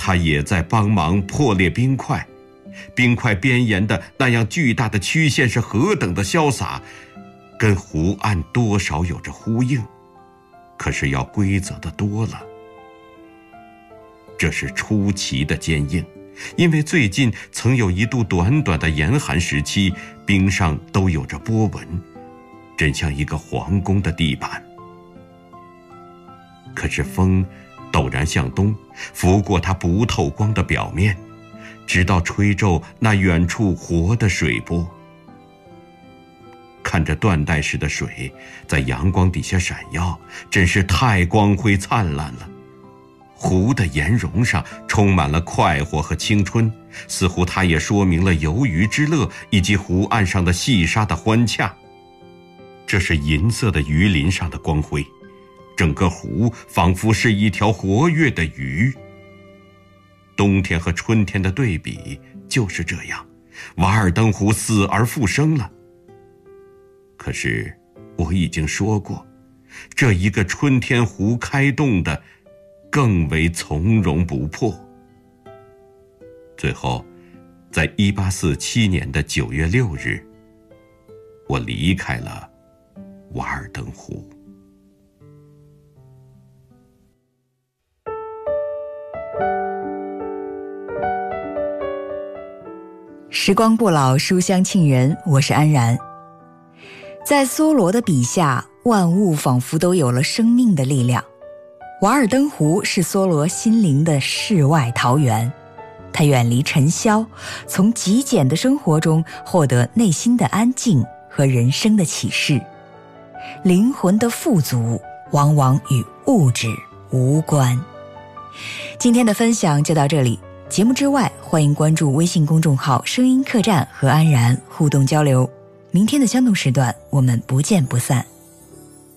他也在帮忙破裂冰块。冰块边沿的那样巨大的曲线是何等的潇洒，跟湖岸多少有着呼应，可是要规则的多了。这是出奇的坚硬，因为最近曾有一度短短的严寒时期，冰上都有着波纹，真像一个皇宫的地板。可是风陡然向东，拂过它不透光的表面，直到吹皱那远处活的水波。看着断带时的水在阳光底下闪耀，真是太光辉灿烂了。湖的颜容上充满了快活和青春，似乎它也说明了游鱼之乐以及湖岸上的细沙的欢洽。这是银色的鱼鳞上的光辉，整个湖仿佛是一条活跃的鱼。冬天和春天的对比就是这样，瓦尔登湖死而复生了。可是我已经说过，这一个春天湖开动的更为从容不迫。最后在1847年的9月6日，我离开了瓦尔登湖。 时光不老，书香沁人，我是安然。在梭罗的笔下，万物仿佛都有了生命的力量。瓦尔登湖是梭罗心灵的世外桃源，他远离尘嚣，从极简的生活中获得内心的安静和人生的启示。灵魂的富足往往与物质无关。今天的分享就到这里，节目之外，欢迎关注微信公众号声音客栈和安然互动交流。明天的相同时段，我们不见不散。